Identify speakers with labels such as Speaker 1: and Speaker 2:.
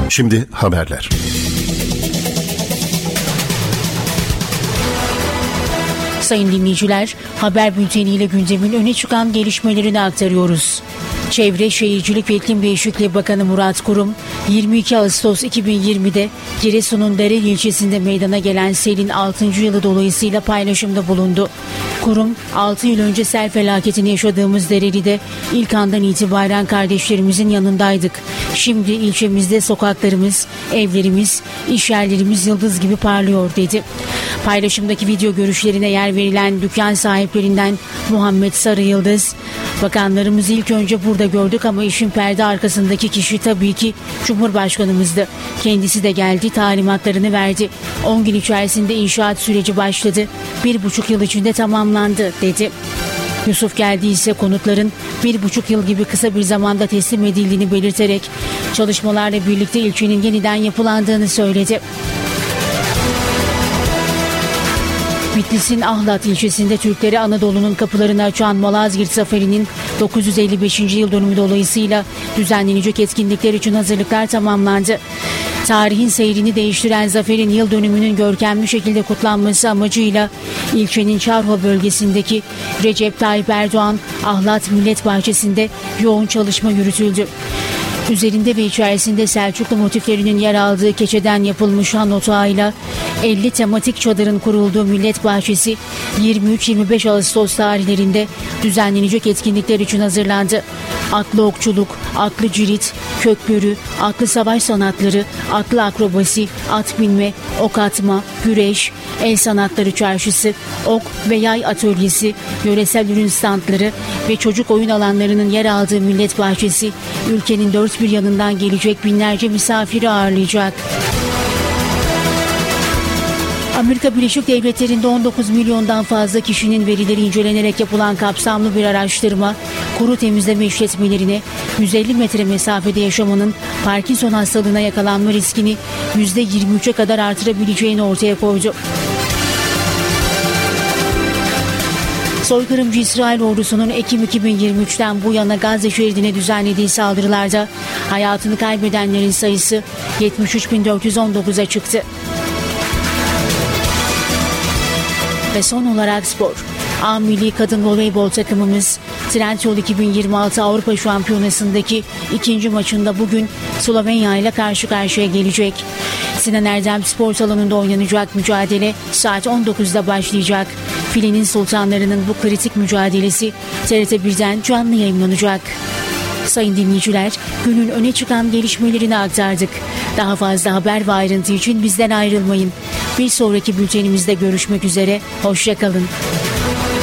Speaker 1: Şimdi haberler.
Speaker 2: Sayın dinleyiciler, haber bülteniyle gündemin öne çıkan gelişmelerini aktarıyoruz. Çevre, Şehircilik ve İklim Değişikliği Bakanı Murat Kurum, 22 Ağustos 2020'de Giresun'un Dareli ilçesinde meydana gelen selin 6. yılı dolayısıyla paylaşımda bulundu. Kurum, 6 yıl önce sel felaketini yaşadığımız Dareli'de ilk andan itibaren kardeşlerimizin yanındaydık. Şimdi ilçemizde sokaklarımız, evlerimiz, iş yerlerimiz yıldız gibi parlıyor dedi. Paylaşımdaki video görüşlerine yer verilen dükkan sahiplerinden Muhammed Sarı Yıldız, "Bakanlarımızı ilk önce burada gördük ama işin perde arkasındaki kişi tabii ki Cumhurbaşkanımızdı. Kendisi de geldi, talimatlarını verdi. 10 gün içerisinde inşaat süreci başladı. 1,5 yıl içinde tamamlandı" dedi. Yusuf Geldi ise konutların 1,5 yıl gibi kısa bir zamanda teslim edildiğini belirterek çalışmalarla birlikte ilçenin yeniden yapılandığını söyledi. Bitlis'in Ahlat ilçesinde Türkleri Anadolu'nun kapılarını açan Malazgirt Zaferi'nin 955. yıl dönümü dolayısıyla düzenlenecek etkinlikler için hazırlıklar tamamlandı. Tarihin seyrini değiştiren zaferin yıl dönümünün görkemli şekilde kutlanması amacıyla ilçenin Çarho bölgesindeki Recep Tayyip Erdoğan Ahlat Millet Bahçesi'nde yoğun çalışma yürütüldü. Üzerinde ve içerisinde Selçuklu motiflerinin yer aldığı keçeden yapılmış han otağıyla 50 tematik çadırın kurulduğu Millet Bahçesi 23-25 Ağustos tarihlerinde düzenlenecek etkinlikler için hazırlandı. Atlı okçuluk, atlı cirit, kökbörü, atlı savaş sanatları, atlı akrobasi, at binme, ok atma, güreş, el sanatları çarşısı, ok ve yay atölyesi, yöresel ürün standları ve çocuk oyun alanlarının yer aldığı Millet Bahçesi ülkenin dört bir yanından gelecek binlerce misafiri ağırlayacak. Amerika Birleşik Devletleri'nde 19 milyondan fazla kişinin verileri incelenerek yapılan kapsamlı bir araştırma, kuru temizleme işletmelerine 150 metre mesafede yaşamanın Parkinson hastalığına yakalanma riskini %23'e kadar artırabileceğini ortaya koydu. Soykırımcı İsrail ordusunun Ekim 2023'ten bu yana Gazze şeridine düzenlediği saldırılarda hayatını kaybedenlerin sayısı 73.419'a çıktı. Ve son olarak spor. A Milli Kadın Voleybol takımımız Trendyol 2026 Avrupa Şampiyonası'ndaki ikinci maçında bugün Slovenya ile karşı karşıya gelecek. Sinan Erdem Spor Salonu'nda oynanacak mücadele saat 19'da başlayacak. Filenin sultanlarının bu kritik mücadelesi TRT 1'den canlı yayınlanacak. Sayın dinleyiciler, günün öne çıkan gelişmelerini aktardık. Daha fazla haber ve ayrıntı için bizden ayrılmayın. Bir sonraki bültenimizde görüşmek üzere, hoşça kalın.